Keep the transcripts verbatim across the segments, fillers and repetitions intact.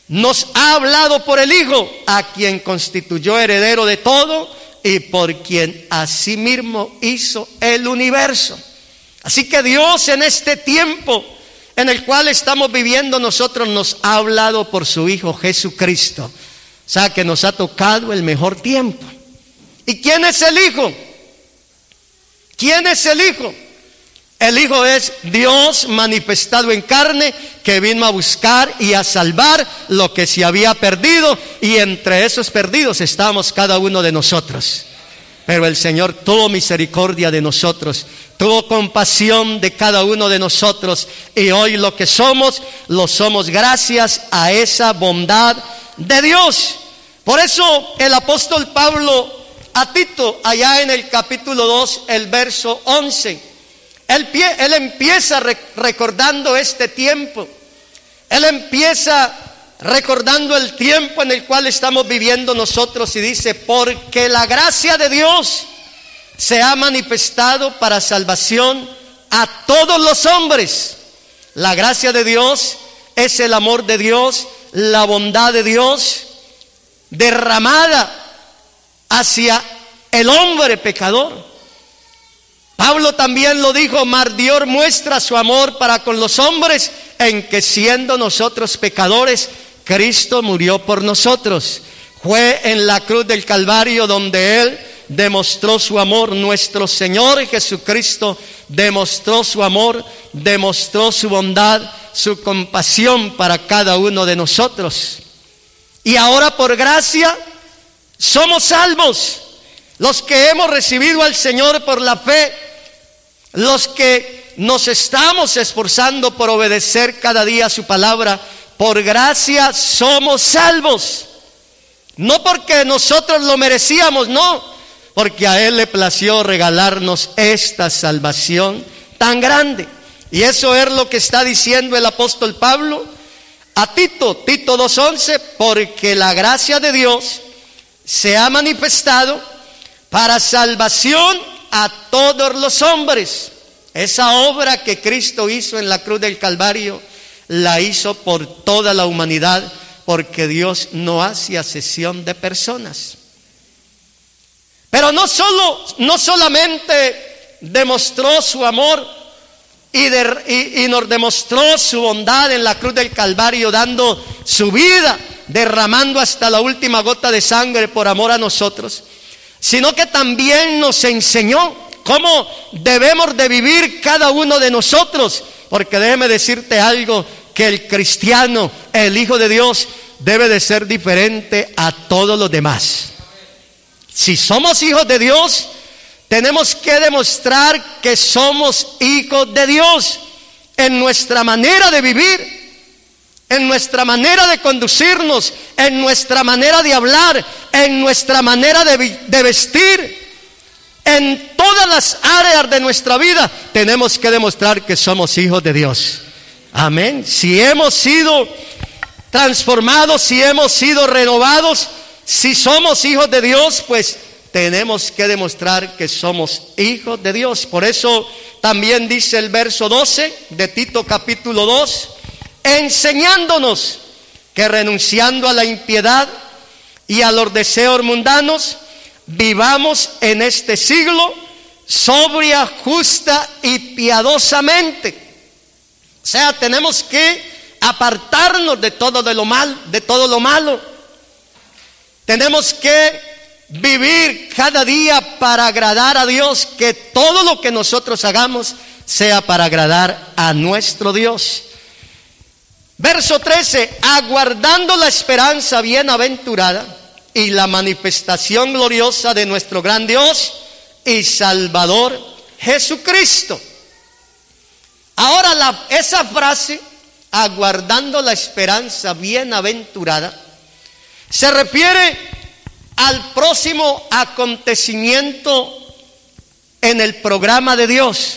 nos ha hablado por el Hijo, a quien constituyó heredero de todo y por quien asimismo hizo el universo. Así que Dios en este tiempo en el cual estamos viviendo nosotros nos ha hablado por su Hijo Jesucristo. O sea que nos ha tocado el mejor tiempo. ¿Y quién es el Hijo? ¿Quién es el Hijo? El Hijo es Dios manifestado en carne, que vino a buscar y a salvar lo que se había perdido, y entre esos perdidos estábamos cada uno de nosotros. Pero el Señor tuvo misericordia de nosotros, tuvo compasión de cada uno de nosotros, y hoy lo que somos, lo somos gracias a esa bondad de Dios. Por eso el apóstol Pablo a Tito, allá en el capítulo dos, el verso once, Él, él empieza recordando este tiempo. Él empieza recordando el tiempo en el cual estamos viviendo nosotros y dice: porque la gracia de Dios se ha manifestado para salvación a todos los hombres. La gracia de Dios es el amor de Dios, la bondad de Dios derramada hacia el hombre pecador. Pablo también lo dijo: mas Dios muestra su amor para con los hombres, en que siendo nosotros pecadores, Cristo murió por nosotros. Fue en la cruz del Calvario donde Él demostró su amor. Nuestro Señor Jesucristo demostró su amor, demostró su bondad, su compasión para cada uno de nosotros. Y ahora por gracia somos salvos. Los que hemos recibido al Señor por la fe, los que nos estamos esforzando por obedecer cada día su palabra, por gracia somos salvos. No porque nosotros lo merecíamos, no, porque a Él le plació regalarnos esta salvación tan grande. Y eso es lo que está diciendo el apóstol Pablo a Tito, Tito dos once, porque la gracia de Dios se ha manifestado para salvación a todos los hombres. Esa obra que Cristo hizo en la cruz del Calvario, la hizo por toda la humanidad, porque Dios no hace acepción de personas. Pero no solo, no solamente demostró su amor y, de, y, y nos demostró su bondad en la cruz del Calvario, dando su vida, derramando hasta la última gota de sangre por amor a nosotros, sino que también nos enseñó cómo debemos de vivir cada uno de nosotros. Porque déjeme decirte algo, que el cristiano, el Hijo de Dios, debe de ser diferente a todos los demás. Si somos hijos de Dios, tenemos que demostrar que somos hijos de Dios en nuestra manera de vivir, en nuestra manera de conducirnos, en nuestra manera de hablar, en nuestra manera de, de vestir. En todas las áreas de nuestra vida tenemos que demostrar que somos hijos de Dios. Amén. Si hemos sido transformados, si hemos sido renovados, si somos hijos de Dios, pues tenemos que demostrar que somos hijos de Dios. Por eso también dice el verso doce de Tito capítulo dos, enseñándonos que renunciando a la impiedad y a los deseos mundanos, vivamos en este siglo sobria, justa y piadosamente. O sea, tenemos que apartarnos de todo de lo mal, de todo lo malo. Tenemos que vivir cada día para agradar a Dios, que todo lo que nosotros hagamos sea para agradar a nuestro Dios. Verso trece, aguardando la esperanza bienaventurada y la manifestación gloriosa de nuestro gran Dios y Salvador Jesucristo. Ahora la, esa frase, aguardando la esperanza bienaventurada, se refiere al próximo acontecimiento en el programa de Dios,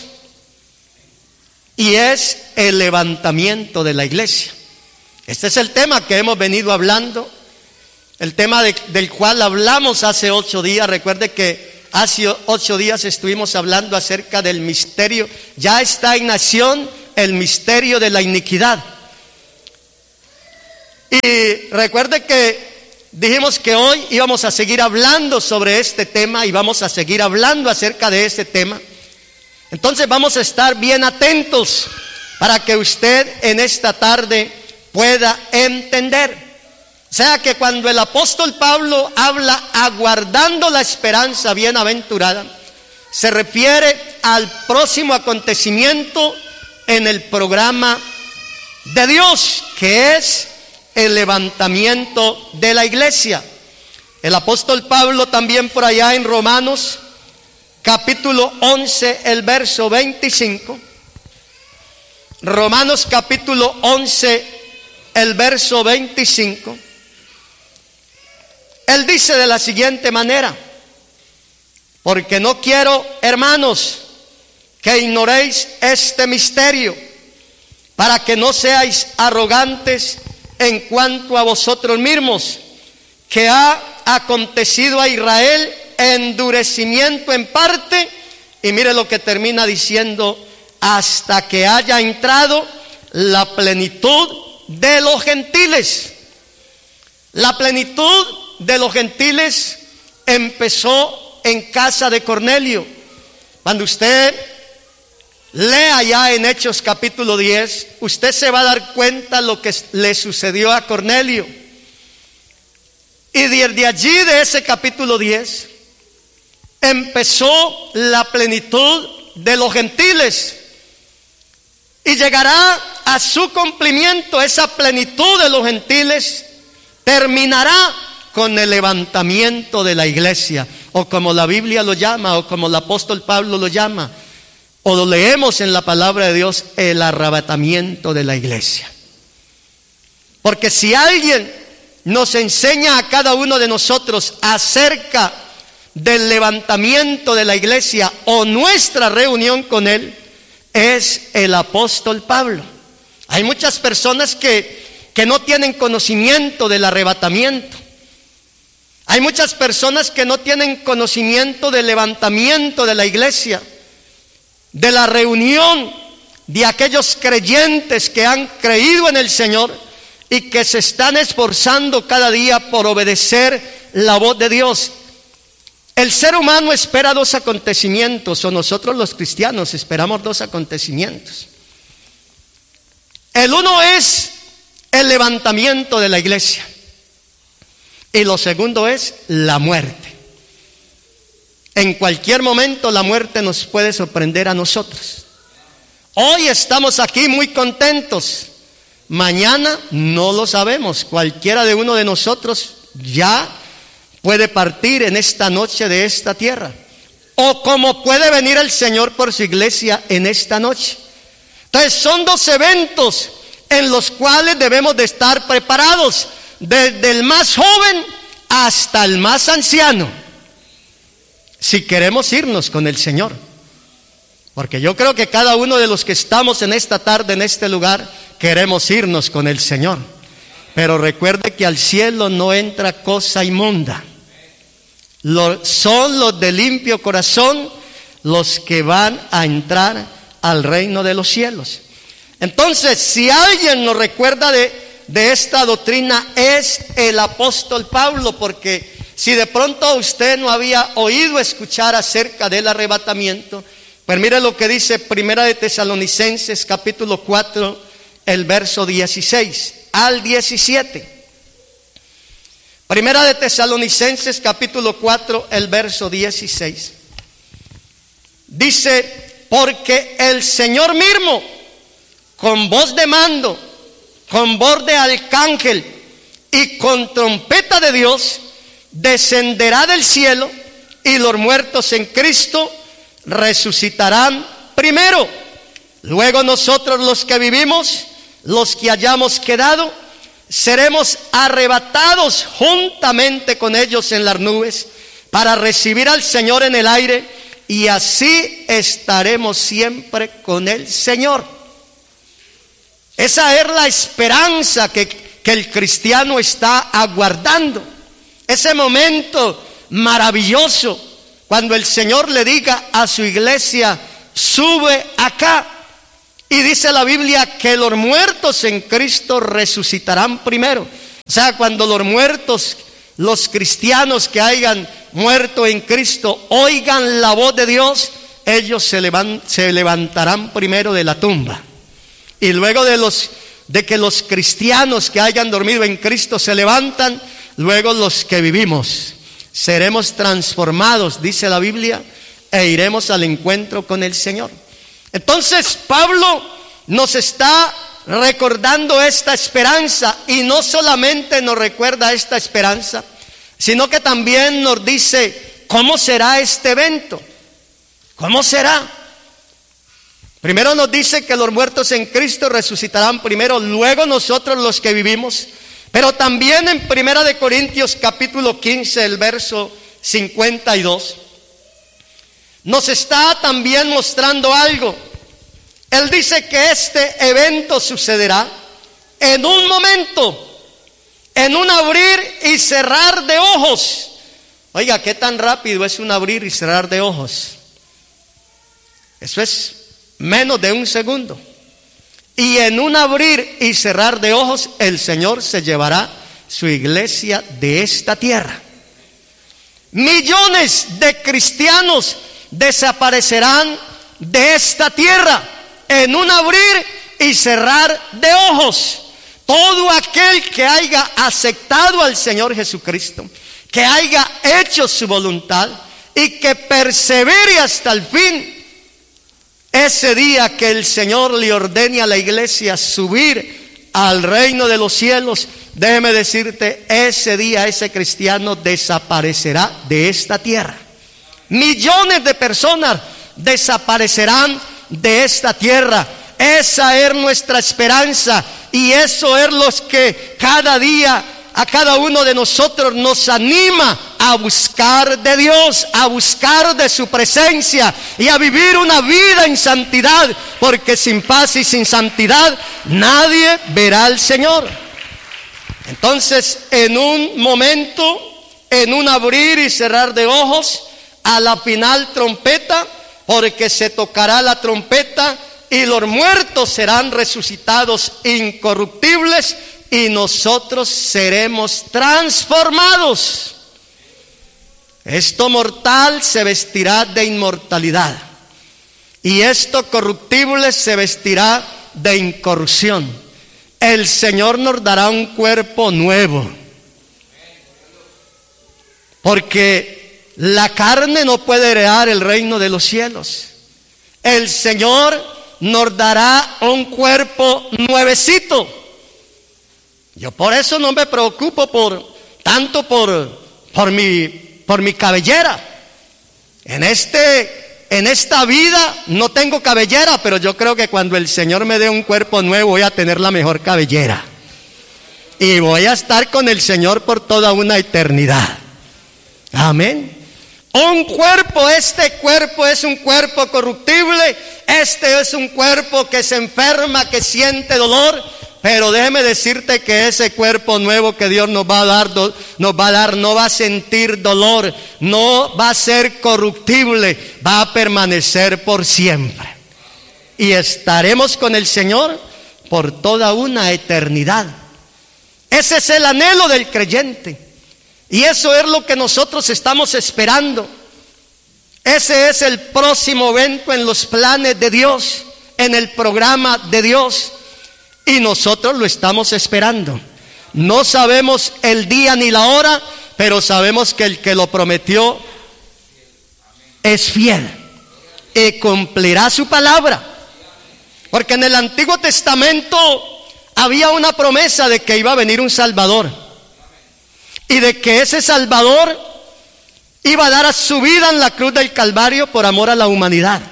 y es el levantamiento de la iglesia. Este es el tema que hemos venido hablando, el tema de, del cual hablamos hace ocho días. Recuerde que hace ocho días estuvimos hablando acerca del misterio. Ya está en acción el misterio de la iniquidad. Y recuerde que dijimos que hoy íbamos a seguir hablando sobre este tema y vamos a seguir hablando acerca de este tema. Entonces vamos a estar bien atentos para que usted en esta tarde pueda entender. O sea que cuando el apóstol Pablo habla aguardando la esperanza bienaventurada, se refiere al próximo acontecimiento en el programa de Dios, que es el levantamiento de la iglesia. El apóstol Pablo también por allá en Romanos capítulo once, el verso veinticinco. Romanos capítulo once, el verso veinticinco. Él dice de la siguiente manera: porque no quiero, hermanos, que ignoréis este misterio, para que no seáis arrogantes en cuanto a vosotros mismos, que ha acontecido a Israel endurecimiento en parte, y mire lo que termina diciendo: hasta que haya entrado la plenitud de los gentiles. La plenitud de los gentiles empezó en casa de Cornelio. Cuando usted lea ya en Hechos capítulo diez, usted se va a dar cuenta lo que le sucedió a Cornelio. Y desde allí, de ese capítulo diez, empezó la plenitud de los gentiles. Y llegará a su cumplimiento esa plenitud de los gentiles, terminará con el levantamiento de la iglesia, o como la Biblia lo llama, o como el apóstol Pablo lo llama, o lo leemos en la palabra de Dios, el arrebatamiento de la iglesia. Porque si alguien nos enseña a cada uno de nosotros acerca del levantamiento de la iglesia o nuestra reunión con él, es el apóstol Pablo. Hay muchas personas que, que no tienen conocimiento del arrebatamiento. Hay muchas personas que no tienen conocimiento del levantamiento de la iglesia, de la reunión de aquellos creyentes que han creído en el Señor y que se están esforzando cada día por obedecer la voz de Dios. El ser humano espera dos acontecimientos, o nosotros los cristianos esperamos dos acontecimientos. El uno es el levantamiento de la iglesia, y lo segundo es la muerte. En cualquier momento la muerte nos puede sorprender a nosotros. Hoy estamos aquí muy contentos, mañana no lo sabemos. Cualquiera de uno de nosotros ya puede partir en esta noche de esta tierra, o como puede venir el Señor por su iglesia en esta noche. Entonces son dos eventos en los cuales debemos de estar preparados, desde el más joven hasta el más anciano, si queremos irnos con el Señor. Porque yo creo que cada uno de los que estamos en esta tarde, en este lugar, queremos irnos con el Señor. Pero recuerde que al cielo no entra cosa inmunda. Lo, son los de limpio corazón los que van a entrar al reino de los cielos. Entonces, si alguien nos recuerda de, de esta doctrina, es el apóstol Pablo, porque si de pronto usted no había oído escuchar acerca del arrebatamiento, pues mire lo que dice Primera de Tesalonicenses capítulo cuatro, el verso dieciséis al diecisiete. Primera de Tesalonicenses capítulo cuatro, el verso dieciséis. Dice: porque el Señor mismo, con voz de mando, con voz de arcángel y con trompeta de Dios, descenderá del cielo, y los muertos en Cristo resucitarán primero. Luego nosotros, los que vivimos, los que hayamos quedado, seremos arrebatados juntamente con ellos en las nubes para recibir al Señor en el aire, y así estaremos siempre con el Señor. Esa es la esperanza que, que el cristiano está aguardando. Ese momento maravilloso cuando el Señor le diga a su iglesia: sube acá. Y dice la Biblia que los muertos en Cristo resucitarán primero. O sea, cuando los muertos, los cristianos que hayan muerto en Cristo, oigan la voz de Dios, ellos se, levant, se levantarán primero de la tumba. Y luego de, los, de que los cristianos que hayan dormido en Cristo se levantan, luego los que vivimos seremos transformados, dice la Biblia, e iremos al encuentro con el Señor. Entonces Pablo nos está recordando esta esperanza, y no solamente nos recuerda esta esperanza, sino que también nos dice cómo será este evento. ¿Cómo será? Primero nos dice que los muertos en Cristo resucitarán primero, luego nosotros los que vivimos. Pero también en Primera de Corintios capítulo quince, el verso cincuenta y dos, nos está también mostrando algo. Él dice que este evento sucederá en un momento, en un abrir y cerrar de ojos. Oiga, ¿qué tan rápido es un abrir y cerrar de ojos? Eso es menos de un segundo. Y en un abrir y cerrar de ojos, el Señor se llevará su iglesia de esta tierra. Millones de cristianos desaparecerán de esta tierra en un abrir y cerrar de ojos. Todo aquel que haya aceptado al Señor Jesucristo, que haya hecho su voluntad y que persevere hasta el fin, ese día que el Señor le ordene a la iglesia subir al reino de los cielos, déjeme decirte, ese día ese cristiano desaparecerá de esta tierra. Millones de personas desaparecerán de esta tierra. Esa es nuestra esperanza, y eso es lo que cada día a cada uno de nosotros nos anima a buscar de Dios, a buscar de su presencia y a vivir una vida en santidad, porque sin paz y sin santidad nadie verá al Señor. Entonces, en un momento, en un abrir y cerrar de ojos, a la final trompeta, porque se tocará la trompeta y los muertos serán resucitados incorruptibles, y nosotros seremos transformados. Esto mortal se vestirá de inmortalidad, y esto corruptible se vestirá de incorrupción. El Señor nos dará un cuerpo nuevo, porque la carne no puede heredar el reino de los cielos. El Señor nos dará un cuerpo nuevecito. Yo por eso no me preocupo por tanto por, por, mi, por mi cabellera. En, este, en esta vida no tengo cabellera, pero yo creo que cuando el Señor me dé un cuerpo nuevo voy a tener la mejor cabellera. Y voy a estar con el Señor por toda una eternidad. Amén. Un cuerpo, este cuerpo es un cuerpo corruptible, este es un cuerpo que se enferma, que siente dolor, pero déjeme decirte que ese cuerpo nuevo que Dios nos va a dar, nos va a dar, no va a sentir dolor, no va a ser corruptible, va a permanecer por siempre. Y estaremos con el Señor por toda una eternidad. Ese es el anhelo del creyente. Y eso es lo que nosotros estamos esperando. Ese es el próximo evento en los planes de Dios, en el programa de Dios. Y nosotros lo estamos esperando. No sabemos el día ni la hora, pero sabemos que el que lo prometió es fiel y cumplirá su palabra. Porque en el Antiguo Testamento había una promesa de que iba a venir un Salvador. Y de que ese Salvador iba a dar a su vida en la cruz del Calvario por amor a la humanidad.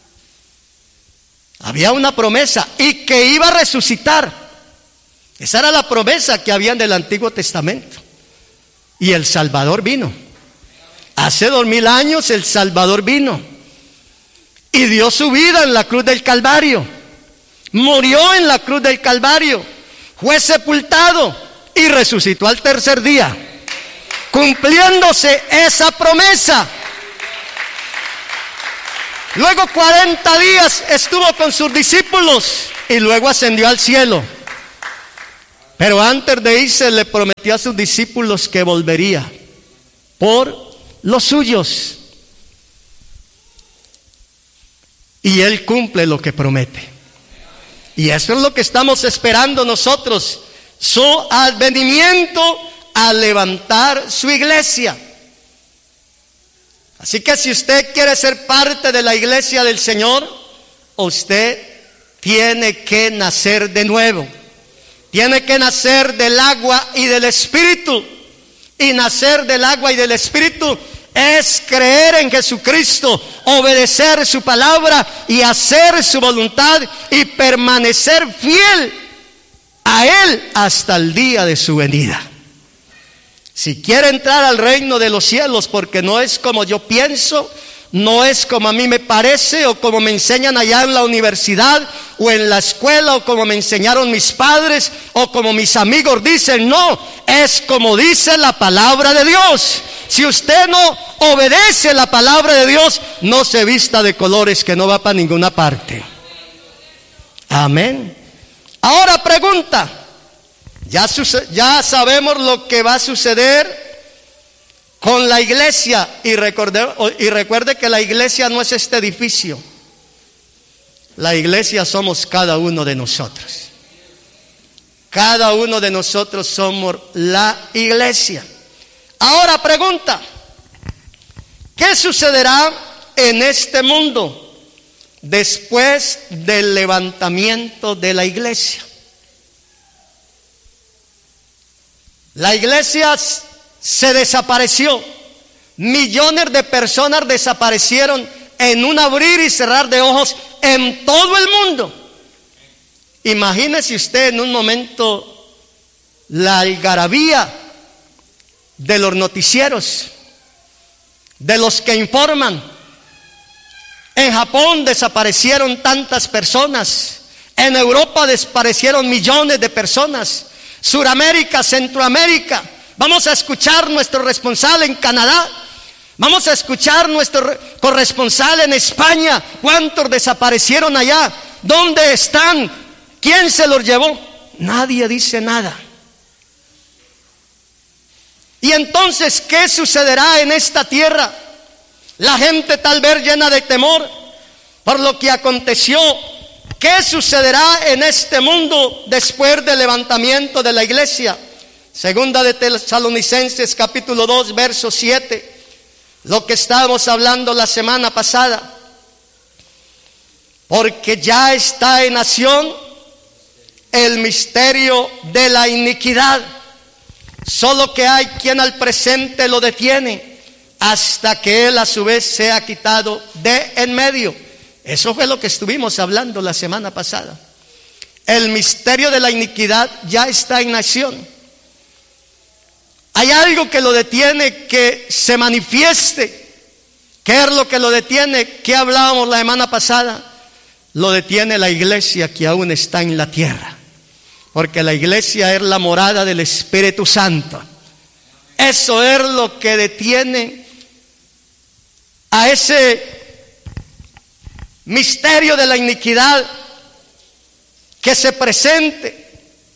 Había una promesa, y que iba a resucitar. Esa era la promesa que había en el Antiguo Testamento. Y el Salvador vino. Hace dos mil años el Salvador vino y dio su vida en la cruz del Calvario. Murió en la cruz del Calvario, fue sepultado y resucitó al tercer día, cumpliéndose esa promesa. Luego cuarenta días estuvo con sus discípulos y luego ascendió al cielo. Pero antes de irse le prometió a sus discípulos que volvería por los suyos. Y Él cumple lo que promete. Y eso es lo que estamos esperando nosotros, su advenimiento a levantar su iglesia. Así que si usted quiere ser parte de la iglesia del Señor, usted tiene que nacer de nuevo. Tiene que nacer del agua y del Espíritu. Y nacer del agua y del Espíritu es creer en Jesucristo, obedecer su palabra y hacer su voluntad y permanecer fiel a Él hasta el día de su venida. Si quiere entrar al reino de los cielos, porque no es como yo pienso, no es como a mí me parece o como me enseñan allá en la universidad o en la escuela o como me enseñaron mis padres o como mis amigos dicen, no, es como dice la palabra de Dios. Si usted no obedece la palabra de Dios, no se vista de colores que no va para ninguna parte. Amén. Ahora pregunta, ya, ya sabemos lo que va a suceder con la iglesia, y recuerde, y recuerde que la iglesia no es este edificio. La iglesia somos cada uno de nosotros. Cada uno de nosotros somos la iglesia. Ahora pregunta, ¿qué sucederá en este mundo después del levantamiento de la iglesia? La iglesia se desapareció. Millones de personas desaparecieron en un abrir y cerrar de ojos en todo el mundo. Imagínese usted en un momento la algarabía de los noticieros, de los que informan. En Japón desaparecieron tantas personas. En Europa desaparecieron millones de personas. Suramérica, Centroamérica. Vamos a escuchar nuestro responsable en Canadá. Vamos a escuchar nuestro corresponsal en España. ¿Cuántos desaparecieron allá? ¿Dónde están? ¿Quién se los llevó? Nadie dice nada. Y entonces, ¿qué sucederá en esta tierra? La gente tal vez llena de temor por lo que aconteció. ¿Qué sucederá en este mundo después del levantamiento de la iglesia? Segunda de Tesalonicenses capítulo dos verso siete. Lo que estábamos hablando la semana pasada. Porque ya está en acción el misterio de la iniquidad. Solo que hay quien al presente lo detiene hasta que él a su vez sea quitado de en medio. Eso fue lo que estuvimos hablando la semana pasada. El misterio de la iniquidad ya está en acción. Hay algo que lo detiene que se manifieste. ¿Qué es lo que lo detiene? ¿Qué hablábamos la semana pasada? Lo detiene la iglesia que aún está en la tierra. Porque la iglesia es la morada del Espíritu Santo. Eso es lo que detiene a ese misterio de la iniquidad que se presente,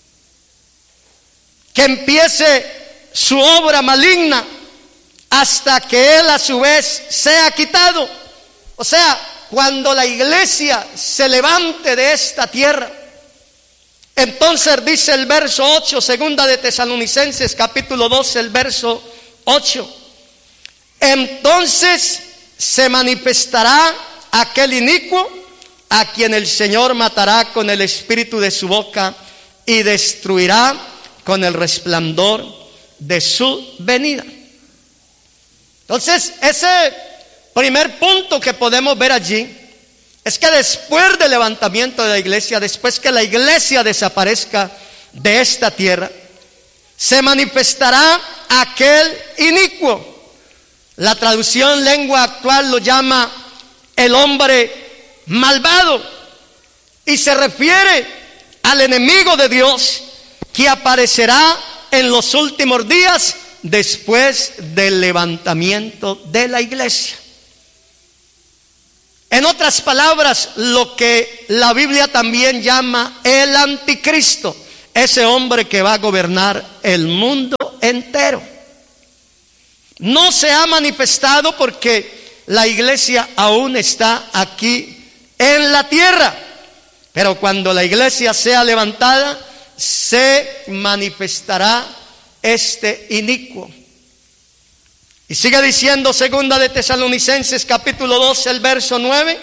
que empiece su obra maligna hasta que él a su vez sea quitado. O sea, cuando la iglesia se levante de esta tierra, entonces dice el verso ocho, segunda de Tesalonicenses capítulo doce, el verso ocho. Entonces se manifestará aquel inicuo a quien el Señor matará con el espíritu de su boca y destruirá con el resplandor de su venida. Entonces, ese primer punto que podemos ver allí es que después del levantamiento de la iglesia, después que la iglesia desaparezca de esta tierra, se manifestará aquel inicuo. La traducción lengua actual lo llama el hombre malvado y se refiere al enemigo de Dios que aparecerá en los últimos días después del levantamiento de la iglesia. En otras palabras, lo que la Biblia también llama el anticristo. ese hombre que va a gobernar el mundo entero. No se ha manifestado porque la iglesia aún está aquí en la tierra, pero cuando la iglesia sea levantada, se manifestará este inicuo. Y sigue diciendo segunda de Tesalonicenses capítulo doce, el verso nueve.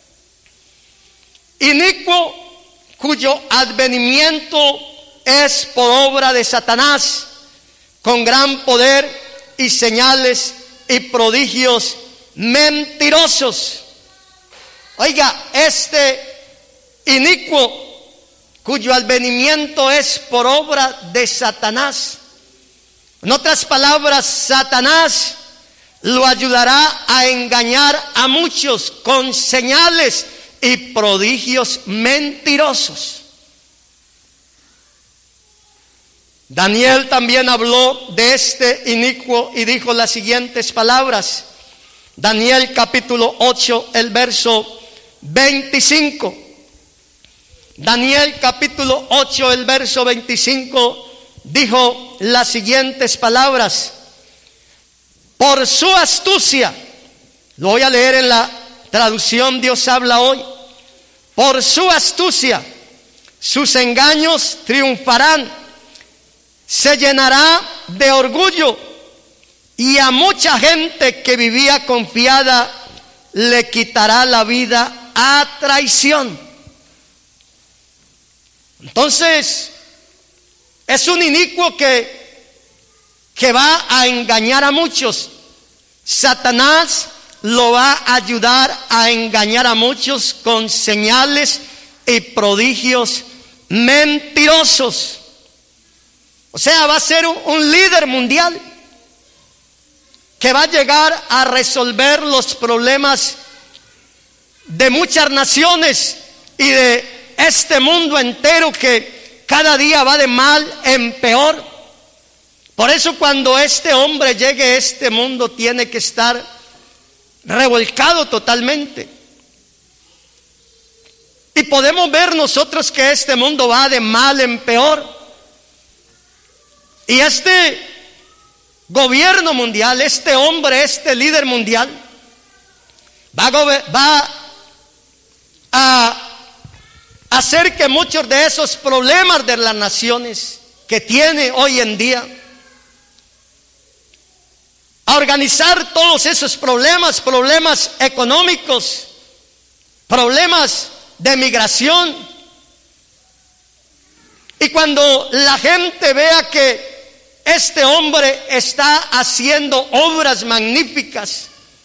Inicuo cuyo advenimiento es por obra de Satanás, con gran poder y señales y prodigios mentirosos. Oiga, este inicuo cuyo advenimiento es por obra de Satanás. En otras palabras, Satanás lo ayudará a engañar a muchos con señales y prodigios mentirosos. Daniel también habló de este inicuo y dijo las siguientes palabras. Daniel capítulo ocho, el verso veinticinco. Daniel capítulo ocho, el verso veinticinco, dijo las siguientes palabras. Por su astucia, lo voy a leer en la traducción Dios habla hoy. Por su astucia, sus engaños triunfarán. Se llenará de orgullo y a mucha gente que vivía confiada le quitará la vida a traición. Entonces, es un inicuo que, que va a engañar a muchos. Satanás lo va a ayudar a engañar a muchos con señales y prodigios mentirosos. O sea, va a ser un, un líder mundial que va a llegar a resolver los problemas de muchas naciones y de este mundo entero que cada día va de mal en peor. Por eso cuando este hombre llegue a este mundo tiene que estar revolcado totalmente. Y podemos ver nosotros que este mundo va de mal en peor. Y este gobierno mundial, este hombre, este líder mundial, va a, va a hacer que muchos de esos problemas de las naciones que tiene hoy en día, a organizar todos esos problemas, problemas económicos, problemas de migración. Y cuando la gente vea que este hombre está haciendo obras magníficas,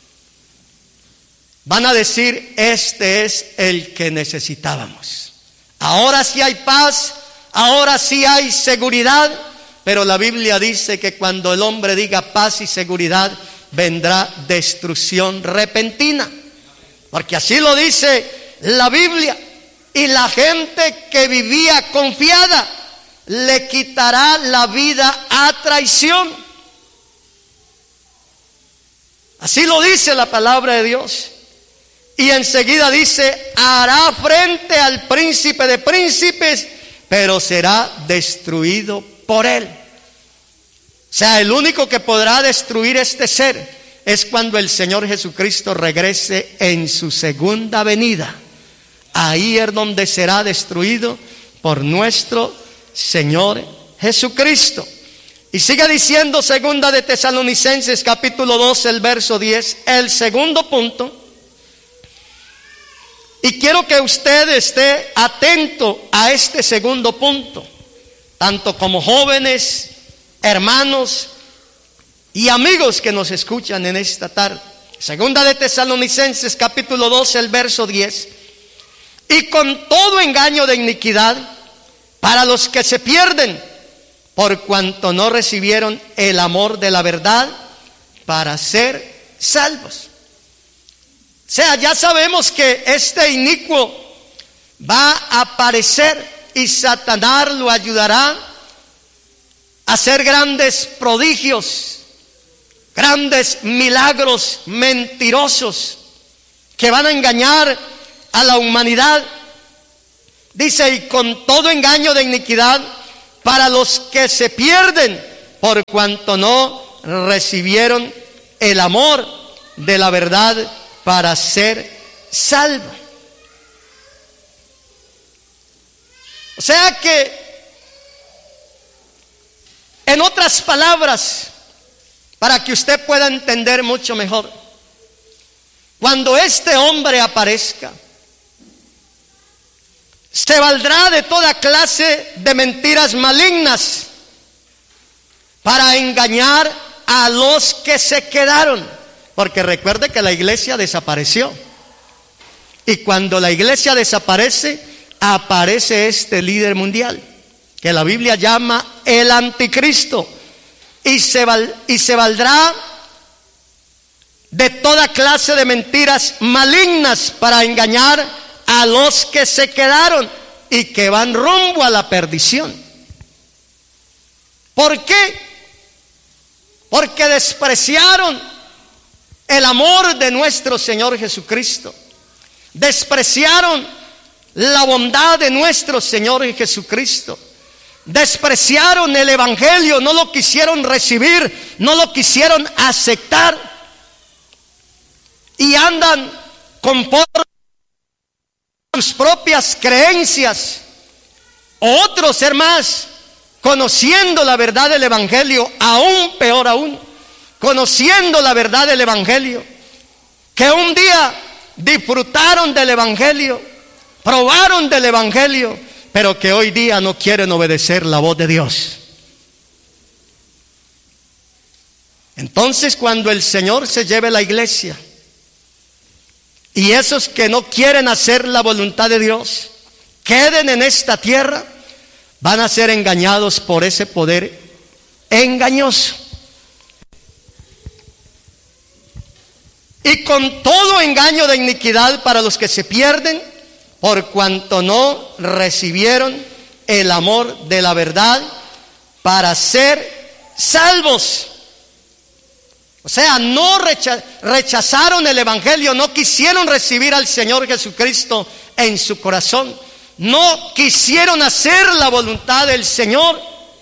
van a decir, este es el que necesitábamos. Ahora sí hay paz, ahora sí hay seguridad, pero la Biblia dice que cuando el hombre diga paz y seguridad, vendrá destrucción repentina. Porque así lo dice la Biblia. Y la gente que vivía confiada le quitará la vida a traición. Así lo dice la palabra de Dios. Y enseguida dice, hará frente al príncipe de príncipes, pero será destruido por él. O sea, el único que podrá destruir este ser es cuando el Señor Jesucristo regrese en su segunda venida. Ahí es donde será destruido por nuestro Señor Jesucristo. Y sigue diciendo segunda de Tesalonicenses capítulo doce, el verso diez, el segundo punto. Y quiero que usted esté atento a este segundo punto, tanto como jóvenes, hermanos y amigos que nos escuchan en esta tarde. Segunda de Tesalonicenses capítulo doce, el verso diez. Y con todo engaño de iniquidad para los que se pierden, por cuanto no recibieron el amor de la verdad para ser salvos. O sea, ya sabemos que este inicuo va a aparecer y Satanás lo ayudará a hacer grandes prodigios, grandes milagros mentirosos que van a engañar a la humanidad. Dice, y con todo engaño de iniquidad para los que se pierden, por cuanto no recibieron el amor de la verdad para ser salvos. O sea que, en otras palabras, para que usted pueda entender mucho mejor, cuando este hombre aparezca, se valdrá de toda clase de mentiras malignas para engañar a los que se quedaron. Porque recuerde que la iglesia desapareció. Y cuando la iglesia desaparece, aparece este líder mundial, que la Biblia llama el anticristo. Y se, val, y se valdrá de toda clase de mentiras malignas para engañar a los que se quedaron y que van rumbo a la perdición. ¿Por qué? Porque despreciaron el amor de nuestro Señor Jesucristo. Despreciaron la bondad de nuestro Señor Jesucristo. Despreciaron el evangelio, no lo quisieron recibir, no lo quisieron aceptar. Y andan conforme sus propias creencias. Otros, hermanos, conociendo la verdad del evangelio, aún peor aún, conociendo la verdad del evangelio, que un día disfrutaron del evangelio, probaron del evangelio, pero que hoy día no quieren obedecer la voz de Dios. Entonces, cuando el Señor se lleve la iglesia, y esos que no quieren hacer la voluntad de Dios queden en esta tierra, van a ser engañados por ese poder engañoso. Y con todo engaño de iniquidad para los que se pierden, por cuanto no recibieron el amor de la verdad para ser salvos. O sea, no rechazaron el evangelio, no quisieron recibir al Señor Jesucristo en su corazón, no quisieron hacer la voluntad del Señor,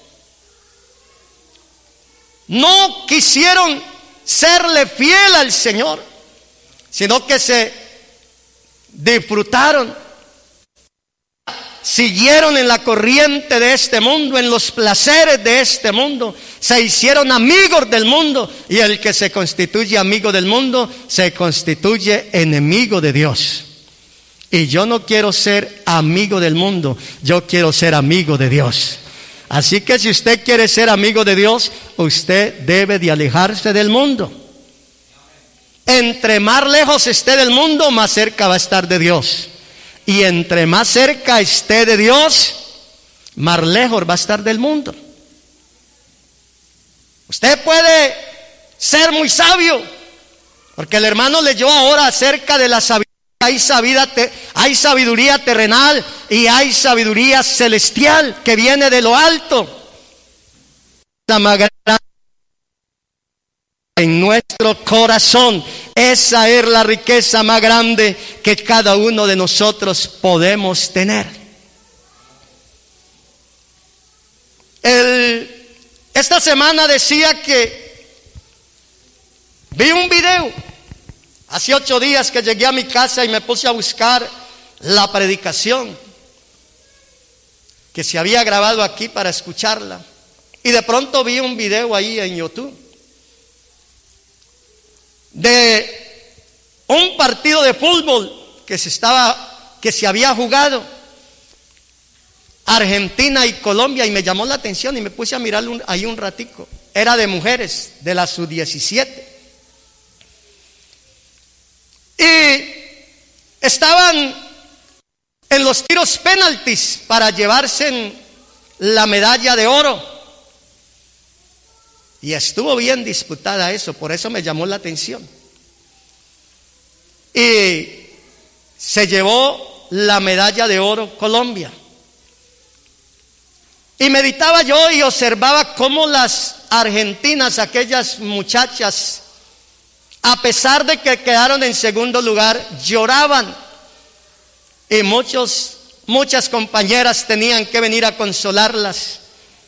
no quisieron serle fiel al Señor, sino que se disfrutaron, siguieron en la corriente de este mundo, en los placeres de este mundo, se hicieron amigos del mundo, y el que se constituye amigo del mundo se constituye enemigo de Dios. Y yo no quiero ser amigo del mundo, yo quiero ser amigo de Dios. Así que si usted quiere ser amigo de Dios, usted debe de alejarse del mundo. Entre más lejos esté del mundo, más cerca va a estar de Dios. Y entre más cerca esté de Dios, más lejos va a estar del mundo. Usted puede ser muy sabio, porque el hermano leyó ahora acerca de la sabiduría. Hay sabiduría, hay sabiduría terrenal y hay sabiduría celestial que viene de lo alto. La más grande en nuestro corazón. Esa es la riqueza más grande que cada uno de nosotros podemos tener. El, esta semana decía que vi un video. Hace ocho días que llegué a mi casa y me puse a buscar la predicación que se había grabado aquí para escucharla. Y de pronto vi un video ahí en YouTube de un partido de fútbol que se estaba, que se había jugado, Argentina y Colombia, y me llamó la atención y me puse a mirarlo un, ahí un ratico. Era de mujeres, de la sub diecisiete. Y estaban en los tiros penaltis para llevarse la medalla de oro. Y estuvo bien disputada eso, por eso me llamó la atención. Y se llevó la medalla de oro Colombia. Y meditaba yo y observaba cómo las argentinas, aquellas muchachas, a pesar de que quedaron en segundo lugar, lloraban. Y muchos, muchas compañeras tenían que venir a consolarlas.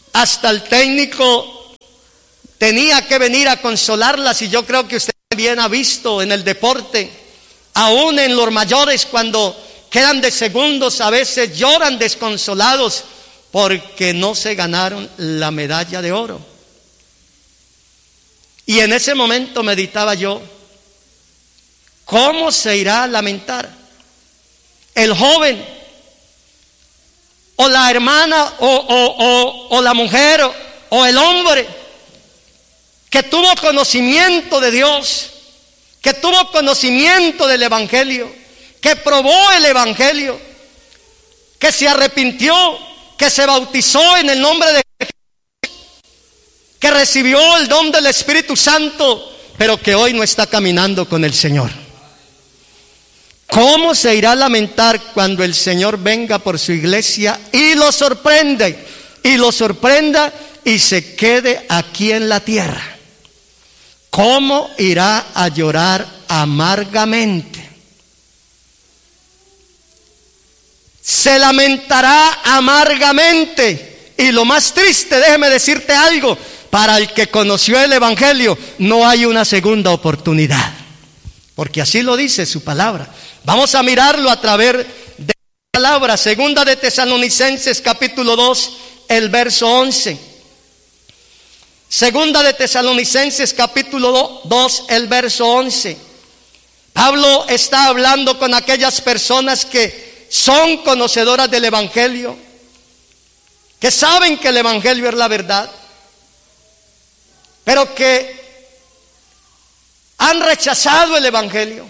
hasta el técnico tenía que venir a consolarlas, y yo creo que usted bien ha visto en el deporte, aún en los mayores, cuando quedan de segundos, a veces lloran desconsolados porque no se ganaron la medalla de oro. Y en ese momento meditaba yo, ¿cómo se irá a lamentar el joven o la hermana o, o, o, o la mujer o, o el hombre que tuvo conocimiento de Dios, que tuvo conocimiento del Evangelio, que probó el Evangelio, que se arrepintió, que se bautizó en el nombre de Jesús, que recibió el don del Espíritu Santo, pero que hoy no está caminando con el Señor? ¿Cómo se irá a lamentar cuando el Señor venga por su iglesia y lo sorprende, y lo sorprenda y se quede aquí en la tierra? ¿Cómo irá a llorar amargamente? Se lamentará amargamente. Y lo más triste, déjeme decirte algo, para el que conoció el Evangelio no hay una segunda oportunidad, porque así lo dice su palabra. Vamos a mirarlo a través de la palabra. Segunda de Tesalonicenses capítulo dos, el verso once. Segunda de Tesalonicenses capítulo dos, el verso once. Pablo está hablando con aquellas personas que son conocedoras del Evangelio, que saben que el Evangelio es la verdad, pero que han rechazado el Evangelio,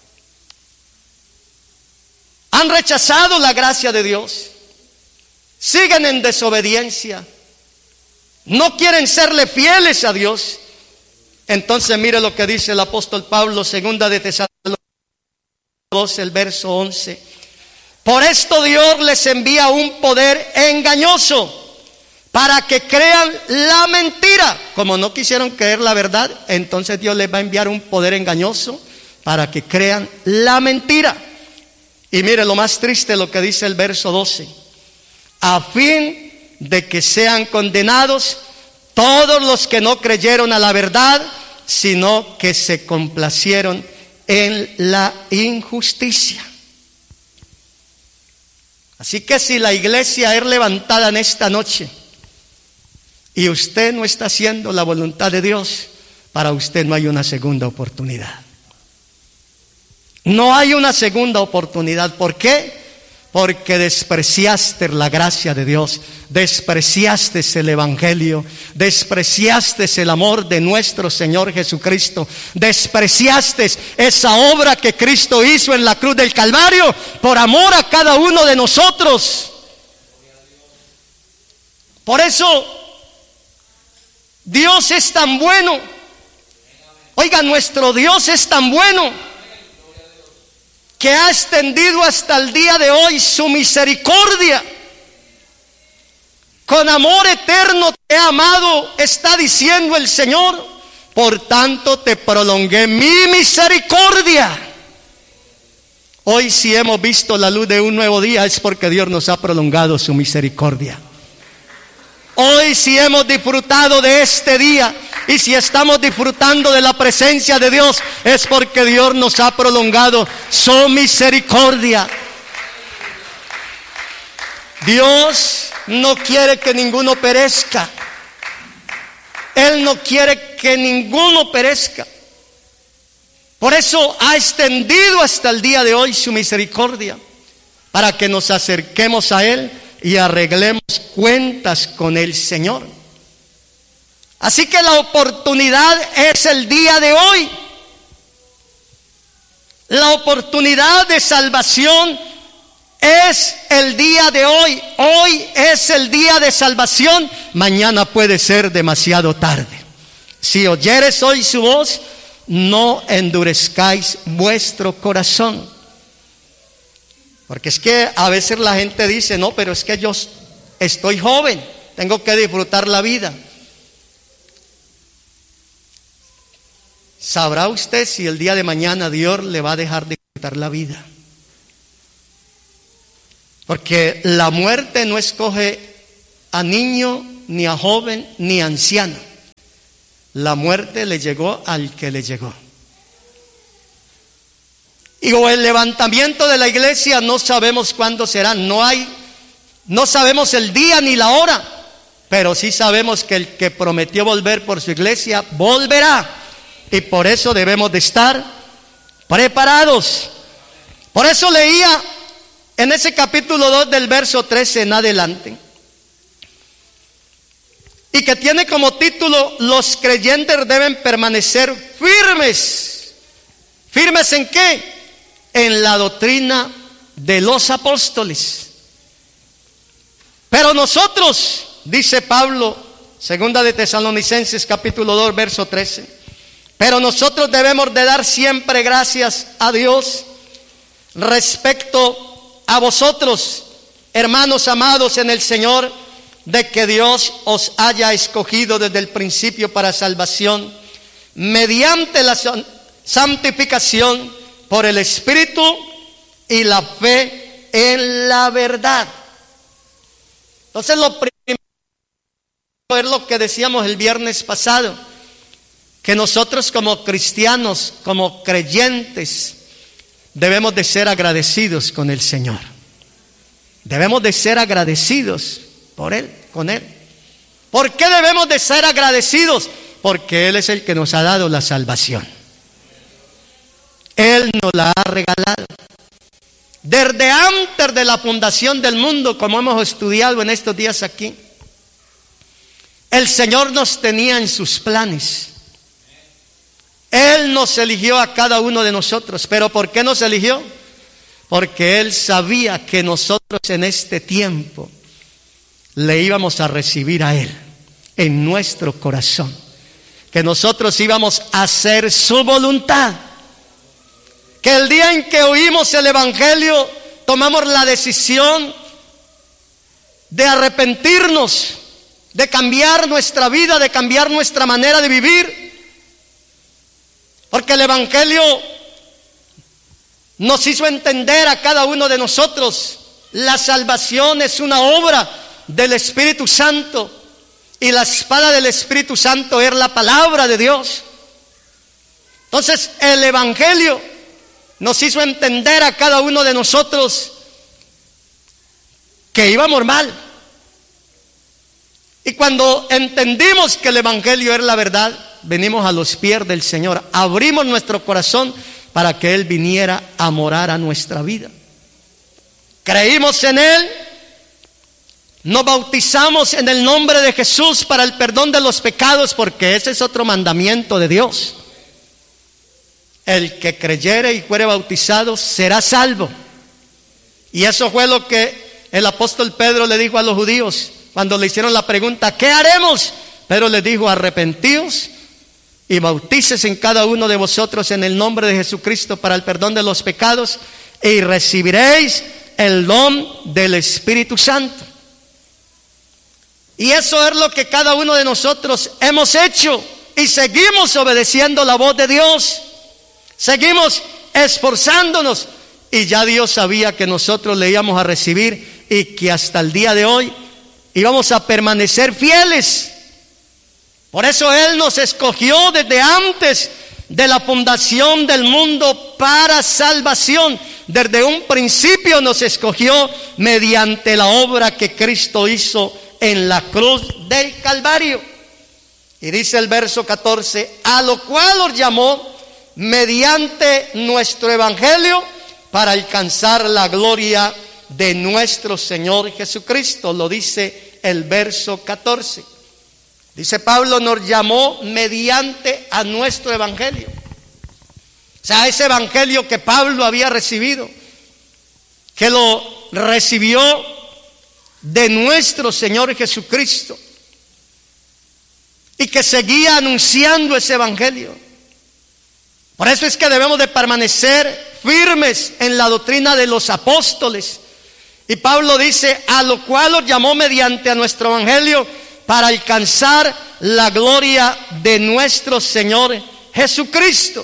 han rechazado la gracia de Dios, siguen en desobediencia, no quieren serle fieles a Dios. Entonces mire lo que dice el apóstol Pablo, segunda de Tesalonicenses dos, el verso once. Por esto Dios les envía un poder engañoso para que crean la mentira. Como no quisieron creer la verdad, entonces Dios les va a enviar un poder engañoso para que crean la mentira. Y mire lo más triste, lo que dice el verso doce. A fin de que sean condenados todos los que no creyeron a la verdad, sino que se complacieron en la injusticia. Así que si la iglesia es levantada en esta noche y usted no está haciendo la voluntad de Dios, para usted no hay una segunda oportunidad. No hay una segunda oportunidad. ¿Por qué? Porque despreciaste la gracia de Dios, despreciaste el Evangelio, despreciaste el amor de nuestro Señor Jesucristo, despreciaste esa obra que Cristo hizo en la cruz del Calvario por amor a cada uno de nosotros. Por eso Dios es tan bueno. Oiga, nuestro Dios es tan bueno que ha extendido hasta el día de hoy su misericordia. Con amor eterno te he amado, está diciendo el Señor. Por tanto te prolongué mi misericordia. Hoy si hemos visto la luz de un nuevo día es porque Dios nos ha prolongado su misericordia. Hoy si hemos disfrutado de este día y si estamos disfrutando de la presencia de Dios es porque Dios nos ha prolongado su misericordia. Dios no quiere que ninguno perezca. Él no quiere que ninguno perezca. Por eso ha extendido hasta el día de hoy su misericordia, para que nos acerquemos a Él y arreglemos cuentas con el Señor. Así que la oportunidad es el día de hoy. La oportunidad de salvación es el día de hoy. Hoy es el día de salvación. Mañana puede ser demasiado tarde. Si oyeres hoy su voz, no endurezcáis vuestro corazón. Porque es que a veces la gente dice, no, pero es que yo estoy joven, tengo que disfrutar la vida. ¿Sabrá usted si el día de mañana Dios le va a dejar disfrutar la vida? Porque la muerte no escoge a niño ni a joven, ni a anciano. La muerte le llegó al que le llegó. Y o el levantamiento de la iglesia no sabemos cuándo será. No hay, no sabemos el día ni la hora, pero sí sabemos que el que prometió volver por su iglesia volverá. Y por eso debemos de estar preparados. Por eso leía en ese capítulo dos del verso trece en adelante, y que tiene como título: los creyentes deben permanecer firmes. ¿Firmes en qué? En la doctrina de los apóstoles. Pero nosotros, dice Pablo, segunda de Tesalonicenses capítulo dos verso trece, pero nosotros debemos de dar siempre gracias a Dios respecto a vosotros, hermanos amados en el Señor, de que Dios os haya escogido desde el principio para salvación, mediante la santificación por el Espíritu y la fe en la verdad. Entonces, lo primero es lo que decíamos el viernes pasado, que nosotros como cristianos, como creyentes, debemos de ser agradecidos con el Señor. Debemos de ser agradecidos por Él, con Él. ¿Por qué debemos de ser agradecidos? Porque Él es el que nos ha dado la salvación. Él nos la ha regalado. Desde antes de la fundación del mundo, como hemos estudiado en estos días aquí, el Señor nos tenía en sus planes. Él nos eligió a cada uno de nosotros. ¿Pero por qué nos eligió? Porque Él sabía que nosotros en este tiempo le íbamos a recibir a Él en nuestro corazón, que nosotros íbamos a hacer su voluntad, que el día en que oímos el Evangelio tomamos la decisión de arrepentirnos, de cambiar nuestra vida, de cambiar nuestra manera de vivir, porque el Evangelio nos hizo entender a cada uno de nosotros: la salvación es una obra del Espíritu Santo, y la espada del Espíritu Santo es la palabra de Dios. Entonces el Evangelio nos hizo entender a cada uno de nosotros que íbamos mal. Y cuando entendimos que el Evangelio es la verdad, venimos a los pies del Señor, abrimos nuestro corazón para que Él viniera a morar a nuestra vida. Creímos en Él, nos bautizamos en el nombre de Jesús para el perdón de los pecados, porque ese es otro mandamiento de Dios. El que creyere y fuere bautizado será salvo. Y eso fue lo que el apóstol Pedro le dijo a los judíos cuando le hicieron la pregunta: ¿qué haremos? Pedro les dijo: arrepentíos y bautícese en cada uno de vosotros en el nombre de Jesucristo para el perdón de los pecados, y recibiréis el don del Espíritu Santo. Y eso es lo que cada uno de nosotros hemos hecho, y seguimos obedeciendo la voz de Dios, seguimos esforzándonos, y ya Dios sabía que nosotros le íbamos a recibir y que hasta el día de hoy íbamos a permanecer fieles. Por eso Él nos escogió desde antes de la fundación del mundo para salvación. Desde un principio nos escogió mediante la obra que Cristo hizo en la cruz del Calvario. Y dice el verso catorce: a lo cual os llamó mediante nuestro evangelio para alcanzar la gloria de nuestro Señor Jesucristo. Lo dice el verso catorce. Dice Pablo: nos llamó mediante a nuestro evangelio. O sea, ese evangelio que Pablo había recibido, que lo recibió de nuestro Señor Jesucristo, y que seguía anunciando ese evangelio. Por eso es que debemos de permanecer firmes en la doctrina de los apóstoles. Y Pablo dice: a lo cual os llamó mediante a nuestro evangelio para alcanzar la gloria de nuestro Señor Jesucristo.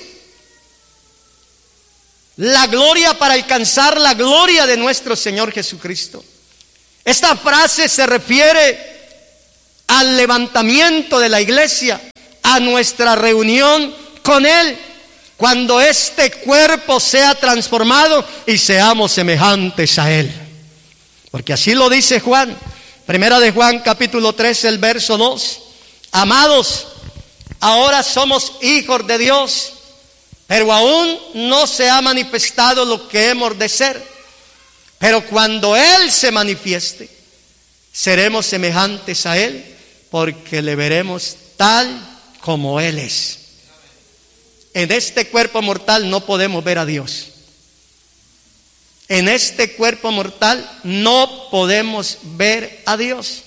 La gloria, para alcanzar la gloria de nuestro Señor Jesucristo. Esta frase se refiere al levantamiento de la iglesia, a nuestra reunión con Él, cuando este cuerpo sea transformado y seamos semejantes a Él. Porque así lo dice Juan, primera de Juan capítulo tres, el verso dos. Amados, ahora somos hijos de Dios, pero aún no se ha manifestado lo que hemos de ser. Pero cuando Él se manifieste, seremos semejantes a Él, porque le veremos tal como Él es. En este cuerpo mortal no podemos ver a Dios. En este cuerpo mortal no podemos ver a Dios.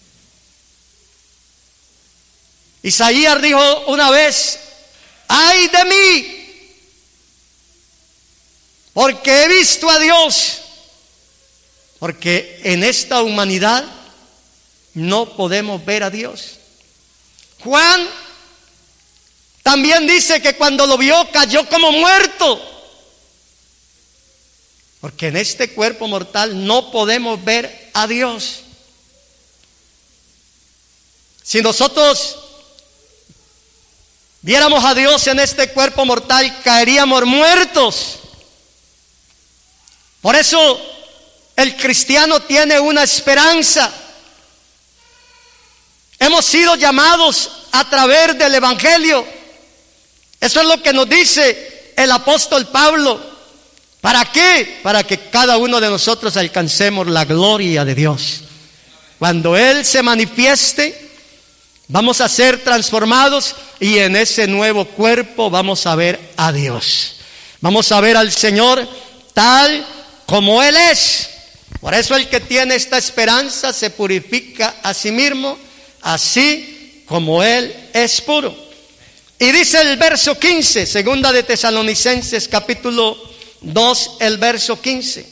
Isaías dijo una vez: ¡ay de mí! Porque he visto a Dios. Porque en esta humanidad no podemos ver a Dios. Juan también dice que cuando lo vio cayó como muerto. Porque en este cuerpo mortal no podemos ver a Dios. Si nosotros viéramos a Dios en este cuerpo mortal, caeríamos muertos. Por eso el cristiano tiene una esperanza. Hemos sido llamados a través del Evangelio. Eso es lo que nos dice el apóstol Pablo. ¿Para qué? Para que cada uno de nosotros alcancemos la gloria de Dios. Cuando Él se manifieste, vamos a ser transformados y en ese nuevo cuerpo vamos a ver a Dios. Vamos a ver al Señor tal como Él es. Por eso el que tiene esta esperanza se purifica a sí mismo, así como Él es puro. Y dice el verso quince, segunda de Tesalonicenses capítulo dos, el verso quince.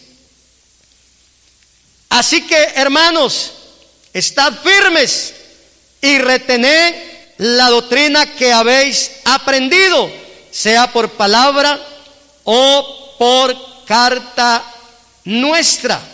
Así que, hermanos, estad firmes y retened la doctrina que habéis aprendido, sea por palabra o por carta nuestra.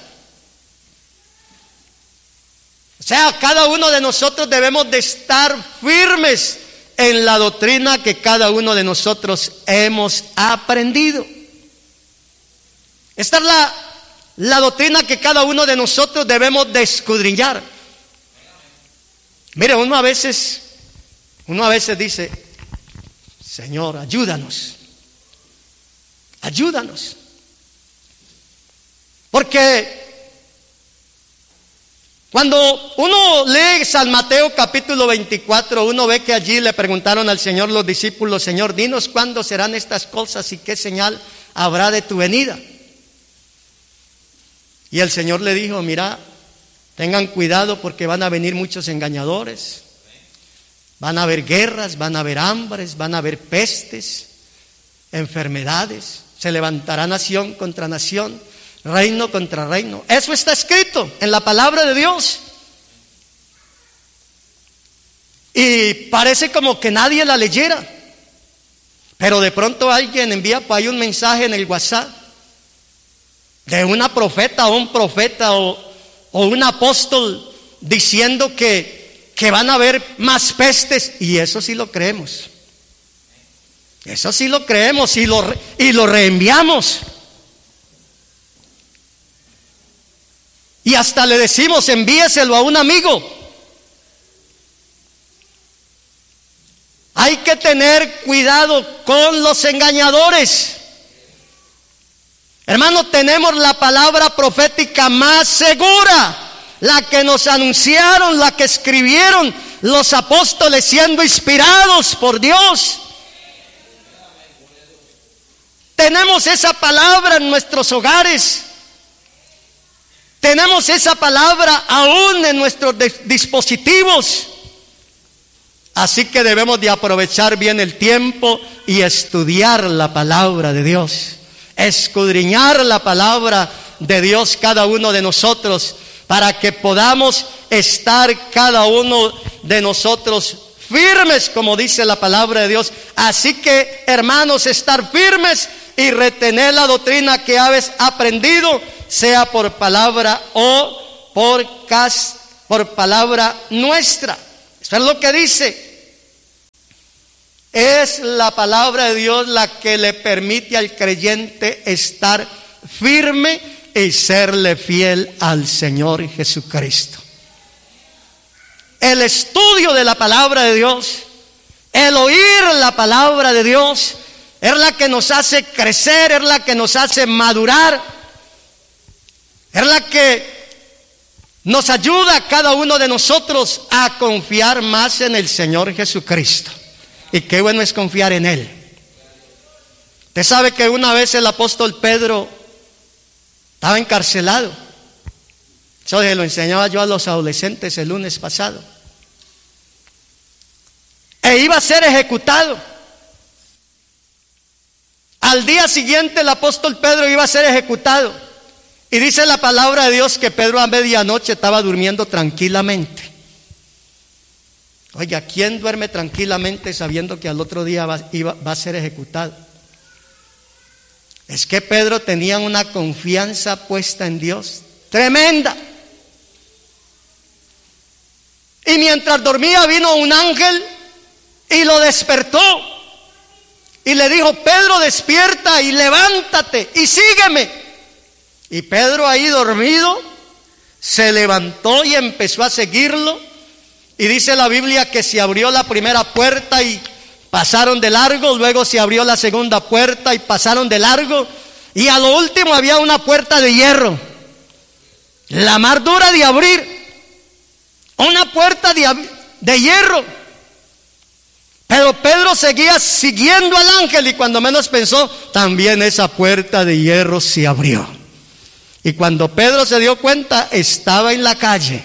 O sea, cada uno de nosotros debemos de estar firmes en la doctrina que cada uno de nosotros hemos aprendido. Esta es la, la doctrina que cada uno de nosotros debemos de escudriñar. Mire, uno a veces, uno a veces dice: Señor, ayúdanos, ayúdanos. Porque cuando uno lee San Mateo capítulo veinticuatro, uno ve que allí le preguntaron al Señor los discípulos: Señor, dinos cuándo serán estas cosas y qué señal habrá de tu venida. Y el Señor le dijo: mira, tengan cuidado porque van a venir muchos engañadores, van a haber guerras, van a haber hambres, van a haber pestes, enfermedades, se levantará nación contra nación, reino contra reino. Eso está escrito en la palabra de Dios. Y parece como que nadie la leyera, pero de pronto alguien envía por ahí un mensaje en el WhatsApp de una profeta o un profeta o, o un apóstol diciendo que, que van a haber más pestes, y eso sí lo creemos. Eso sí lo creemos y lo, y lo reenviamos. Y hasta le decimos: envíeselo a un amigo. Hay que tener cuidado con los engañadores. Hermanos, tenemos la palabra profética más segura, la que nos anunciaron, la que escribieron los apóstoles siendo inspirados por Dios. Tenemos esa palabra en nuestros hogares. Tenemos esa palabra aún en nuestros dispositivos. Así que debemos de aprovechar bien el tiempo y estudiar la palabra de Dios. Escudriñar la palabra de Dios cada uno de nosotros, para que podamos estar cada uno de nosotros firmes, como dice la palabra de Dios. Así que, hermanos, estar firmes y retener la doctrina que habéis aprendido, sea por palabra o por por palabra nuestra. Eso es lo que dice. Es la palabra de Dios la que le permite al creyente estar firme y serle fiel al Señor Jesucristo. El estudio de la palabra de Dios, el oír la palabra de Dios, es la que nos hace crecer, es la que nos hace madurar, es la que nos ayuda a cada uno de nosotros a confiar más en el Señor Jesucristo. Y qué bueno es confiar en Él. Usted sabe que una vez el apóstol Pedro estaba encarcelado. Eso se lo enseñaba yo a los adolescentes el lunes pasado. E iba a ser ejecutado. Al día siguiente el apóstol Pedro iba a ser ejecutado. Y dice la palabra de Dios que Pedro a medianoche estaba durmiendo tranquilamente. Oiga, ¿quién duerme tranquilamente sabiendo que al otro día va, iba, va a ser ejecutado? Es que Pedro tenía una confianza puesta en Dios tremenda. Y mientras dormía vino un ángel y lo despertó. Y le dijo: Pedro, despierta y levántate y sígueme. Y Pedro, ahí dormido, se levantó y empezó a seguirlo. Y dice la Biblia que se abrió la primera puerta y pasaron de largo. Luego se abrió la segunda puerta y pasaron de largo. Y a lo último había una puerta de hierro, la más dura de abrir. Una puerta de, de hierro. Pero Pedro seguía siguiendo al ángel y cuando menos pensó, también esa puerta de hierro se abrió. Y cuando Pedro se dio cuenta, estaba en la calle.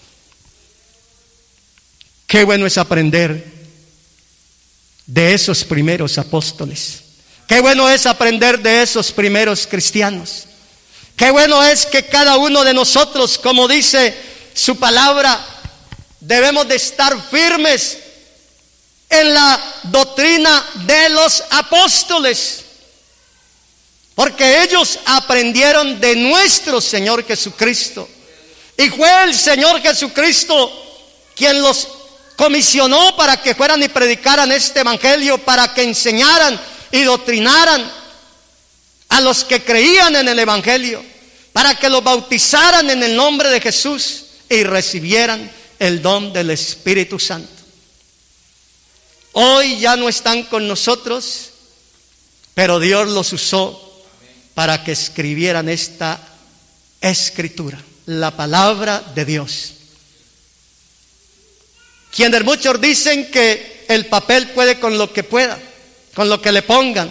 Qué bueno es aprender de esos primeros apóstoles. Qué bueno es aprender de esos primeros cristianos. Qué bueno es que cada uno de nosotros, como dice su palabra, debemos de estar firmes en la doctrina de los apóstoles. Porque ellos aprendieron de nuestro Señor Jesucristo. Y fue el Señor Jesucristo quien los comisionó para que fueran y predicaran este evangelio, para que enseñaran y doctrinaran a los que creían en el evangelio, para que los bautizaran en el nombre de Jesús y recibieran el don del Espíritu Santo. Hoy ya no están con nosotros, pero Dios los usó para que escribieran esta escritura, la palabra de Dios. Quienes muchos dicen que el papel puede con lo que pueda, con lo que le pongan.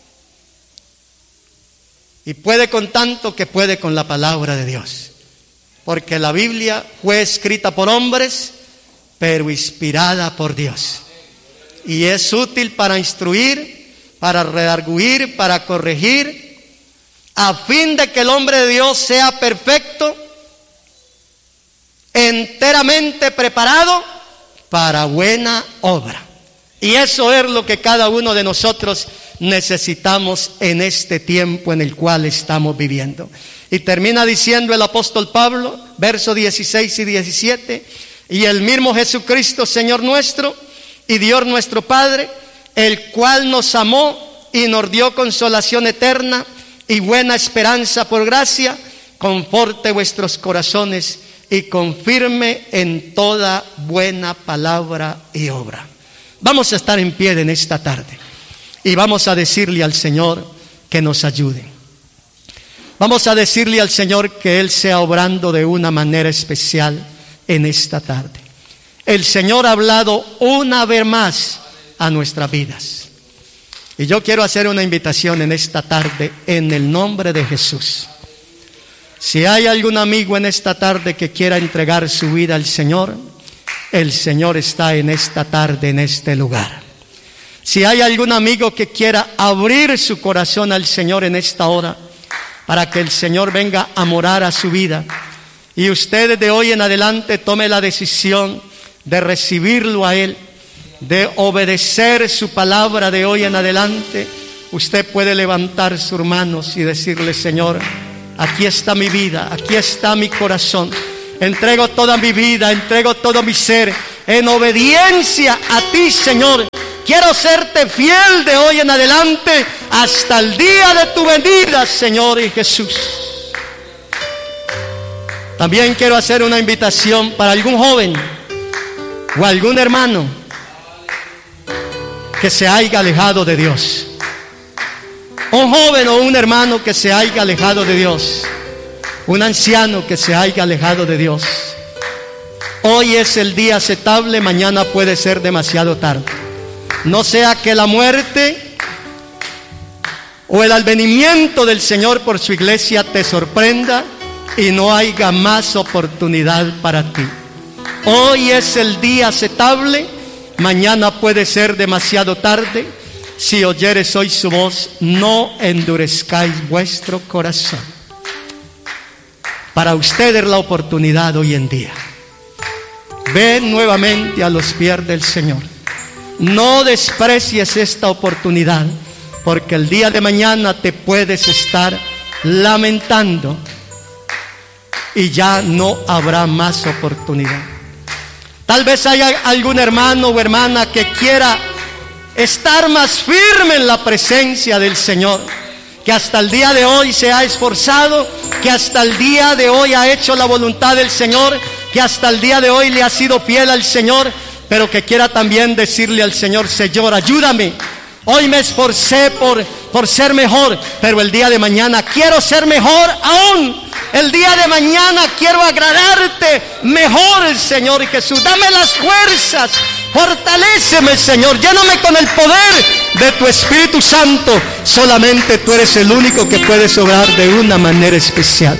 Y puede con tanto que puede con la palabra de Dios. Porque la Biblia fue escrita por hombres, pero inspirada por Dios. Y es útil para instruir, para redarguir, para corregir, a fin de que el hombre de Dios sea perfecto, enteramente preparado para buena obra. Y eso es lo que cada uno de nosotros necesitamos en este tiempo en el cual estamos viviendo. Y termina diciendo el apóstol Pablo, versos dieciséis y diecisiete: y el mismo Jesucristo, Señor nuestro, y Dios nuestro Padre, el cual nos amó y nos dio consolación eterna y buena esperanza por gracia, conforte vuestros corazones y confirme en toda buena palabra y obra. Vamos a estar en pie en esta tarde y vamos a decirle al Señor que nos ayude. Vamos a decirle al Señor que Él sea obrando de una manera especial en esta tarde. El Señor ha hablado una vez más a nuestras vidas. Y yo quiero hacer una invitación en esta tarde en el nombre de Jesús. Si hay algún amigo en esta tarde que quiera entregar su vida al Señor, el Señor está en esta tarde, en este lugar. Si hay algún amigo que quiera abrir su corazón al Señor en esta hora, para que el Señor venga a morar a su vida, y usted de hoy en adelante tome la decisión de recibirlo a Él, de obedecer su palabra de hoy en adelante, usted puede levantar sus manos y decirle: Señor, aquí está mi vida, aquí está mi corazón. entrego toda mi vida, entrego todo mi ser en obediencia a ti, Señor. Quiero serte fiel de hoy en adelante hasta el día de tu venida, Señor y Jesús. También quiero hacer una invitación para algún joven o algún hermano que se haya alejado de Dios. Un joven o un hermano que se haya alejado de Dios. Un anciano que se haya alejado de Dios. Hoy es el día aceptable, mañana puede ser demasiado tarde. No sea que la muerte o el advenimiento del Señor por su iglesia te sorprenda y no haya más oportunidad para ti. Hoy es el día aceptable, mañana puede ser demasiado tarde. Si oyeres hoy su voz, no endurezcáis vuestro corazón. Para ustedes la oportunidad hoy en día. Ven nuevamente a los pies del Señor. No desprecies esta oportunidad, porque el día de mañana te puedes estar lamentando y ya no habrá más oportunidad. Tal vez haya algún hermano o hermana que quiera estar más firme en la presencia del Señor, que hasta el día de hoy se ha esforzado, que hasta el día de hoy ha hecho la voluntad del Señor, que hasta el día de hoy le ha sido fiel al Señor, pero que quiera también decirle al Señor: Señor, ayúdame. Hoy me esforcé por, por ser mejor, pero el día de mañana quiero ser mejor aún. El día de mañana quiero agradarte mejor, Señor Jesús. Dame las fuerzas, fortaléceme, Señor. Lléname con el poder de tu Espíritu Santo. Solamente tú eres el único que puedes obrar de una manera especial.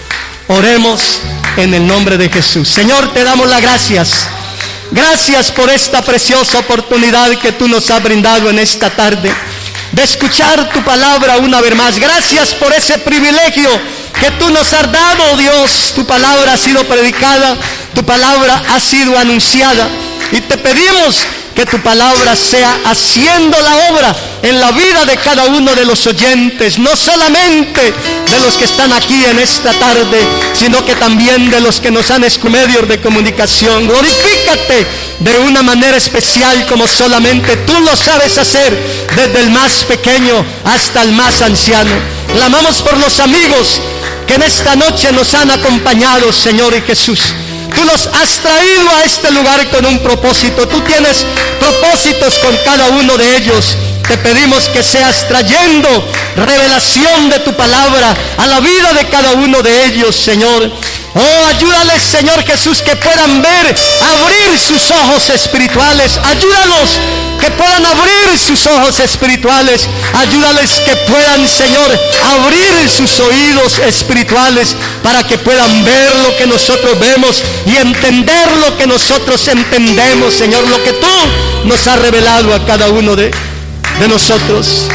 Oremos en el nombre de Jesús. Señor, te damos las gracias. Gracias por esta preciosa oportunidad que tú nos has brindado en esta tarde de escuchar tu palabra una vez más. Gracias por ese privilegio que tú nos has dado, Dios. Tu palabra ha sido predicada, tu palabra ha sido anunciada, y te pedimos que tu palabra sea haciendo la obra en la vida de cada uno de los oyentes, no solamente de los que están aquí en esta tarde, sino que también de los que nos han escuchado medios de comunicación. Glorifícate de una manera especial como solamente tú lo sabes hacer, desde el más pequeño hasta el más anciano. Clamamos por los amigos que en esta noche nos han acompañado, Señor y Jesús. Tú los has traído a este lugar con un propósito. Tú tienes propósitos con cada uno de ellos. Te pedimos que seas trayendo revelación de tu palabra a la vida de cada uno de ellos, Señor. Oh, ayúdales, Señor Jesús, que puedan ver, abrir sus ojos espirituales. Ayúdalos que puedan abrir sus ojos espirituales. Ayúdales que puedan, Señor, abrir sus oídos espirituales para que puedan ver lo que nosotros vemos y entender lo que nosotros entendemos, Señor, lo que tú nos has revelado a cada uno de, de nosotros.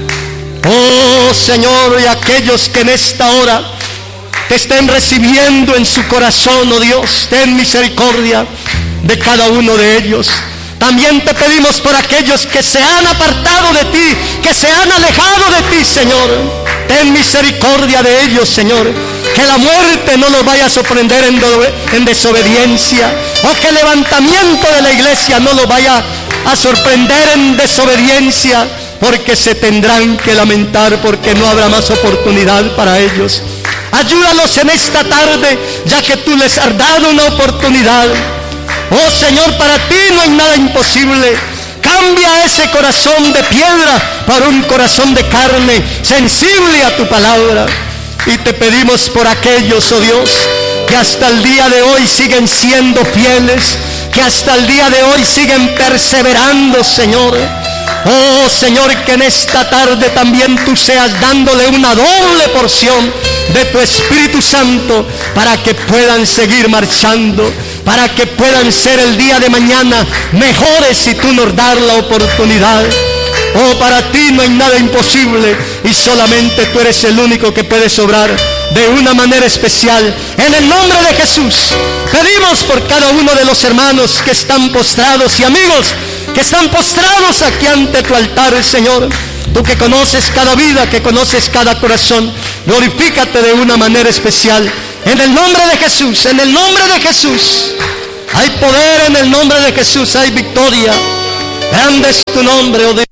Oh, Señor, y aquellos que en esta hora te estén recibiendo en su corazón, oh Dios, ten misericordia de cada uno de ellos. También te pedimos por aquellos que se han apartado de ti, que se han alejado de ti, Señor. Ten misericordia de ellos, Señor. Que la muerte no los vaya a sorprender en, do, en desobediencia, o que el levantamiento de la iglesia no los vaya a sorprender en desobediencia, porque se tendrán que lamentar, porque no habrá más oportunidad para ellos. Ayúdalos en esta tarde, ya que tú les has dado una oportunidad. Oh Señor, para ti no hay nada imposible. Cambia ese corazón de piedra por un corazón de carne, sensible a tu palabra. Y te pedimos por aquellos, oh Dios, que hasta el día de hoy siguen siendo fieles, que hasta el día de hoy siguen perseverando, Señor. Oh Señor, que en esta tarde también tú seas dándole una doble porción de tu Espíritu Santo para que puedan seguir marchando, para que puedan ser el día de mañana mejores si tú nos das la oportunidad. Oh, para ti no hay nada imposible y solamente tú eres el único que puedes obrar de una manera especial. En el nombre de Jesús pedimos por cada uno de los hermanos que están postrados y amigos que están postrados aquí ante tu altar, Señor. Tú que conoces cada vida, que conoces cada corazón, glorifícate de una manera especial En el nombre de Jesús, en el nombre de Jesús. Hay poder en el nombre de Jesús, hay victoria. Grande es tu nombre, oh Dios.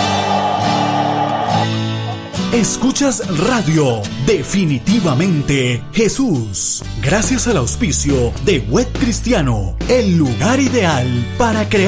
Escuchas Radio Definitivamente Jesús. Gracias al auspicio de Web Cristiano, el lugar ideal para crear